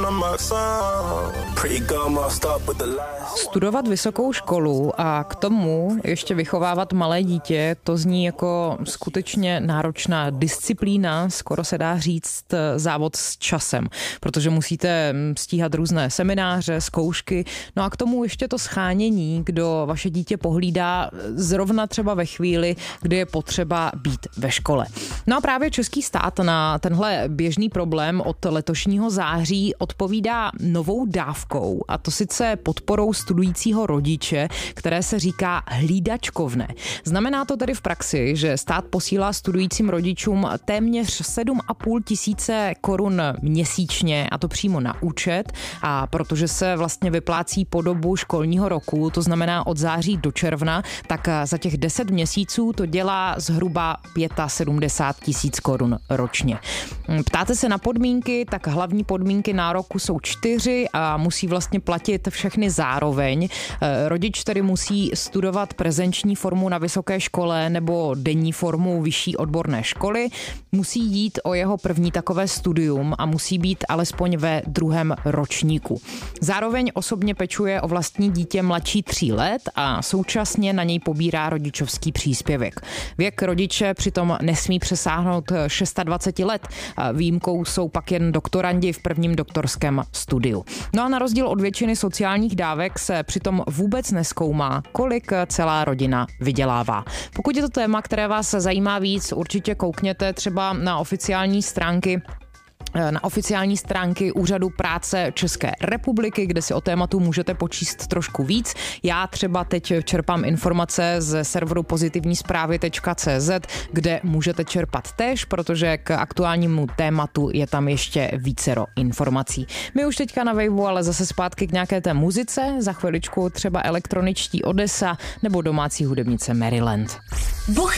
Studovat vysokou školu a k tomu ještě vychovávat malé dítě, to zní jako skutečně náročná disciplína, skoro se dá říct závod s časem, protože musíte stíhat různé semináře, zkoušky, no a k tomu ještě to shánění, kdo vaše dítě pohlídá zrovna třeba ve chvíli, kdy je potřeba být ve škole. No a právě český stát na tenhle běžný problém od letošního září odpovídá novou dávkou, a to sice podporou studujícího rodiče, které se říká hlídačkovné. Znamená to tedy v praxi, že stát posílá studujícím rodičům téměř 7,5 tisíce korun měsíčně, a to přímo na účet, a protože se vlastně vyplácí po dobu školního roku, to znamená od září do června, tak za těch 10 měsíců to dělá zhruba 75 tisíc korun ročně. Ptáte se na podmínky, tak hlavní podmínky nároku jsou 4 a musí vlastně platit všechny zároveň. Rodič tedy musí studovat prezenční formu na vysoké škole nebo denní formu vyšší odborné školy, musí jít o jeho první takové studium a musí být alespoň ve 2. ročníku. Zároveň osobně pečuje o vlastní dítě mladší 3 let a současně na něj pobírá rodičovský příspěvek. Věk rodiče přitom nesmí přesáhnout 26 let. Výjimkou jsou pak jen doktorandi v prvním doktorském studiu. No a na rozdíl od většiny sociálních dávek se přitom vůbec nezkoumá, kolik celá rodina vydělává. Pokud je to téma, které vás zajímá víc, určitě koukněte třeba na oficiální stránky Úřadu práce České republiky, kde si o tématu můžete počíst trošku víc. Já třeba teď čerpám informace ze serveru pozitivnispravy.cz, kde můžete čerpat též, protože k aktuálnímu tématu je tam ještě vícero informací. My už teďka na Waveu, ale zase zpátky k nějaké té muzice, za chviličku třeba elektroničtí Odessa nebo domácí hudebnice Maryland.